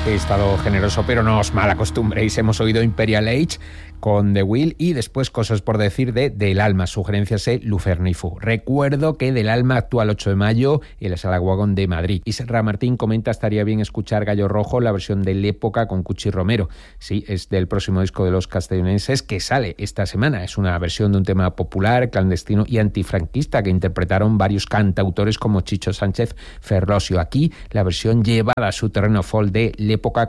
He estado generoso, pero no os mal acostumbréis. Hemos oído Imperial Age con The Will y después Cosas por decir de Del Alma, sugerencias de Lufernifu. Recuerdo que Del Alma actúa el 8 de mayo en la Sala Guagón de Madrid. Y Serra Martín comenta: estaría bien escuchar Gallo Rojo, la versión de L'Época con Cuchi Romero. Sí, es del próximo disco de los castellonenses que sale esta semana. Es una versión de un tema popular, clandestino y antifranquista que interpretaron varios cantautores como Chicho Sánchez Ferlosio. Aquí la versión llevada a su terreno folk de L'Época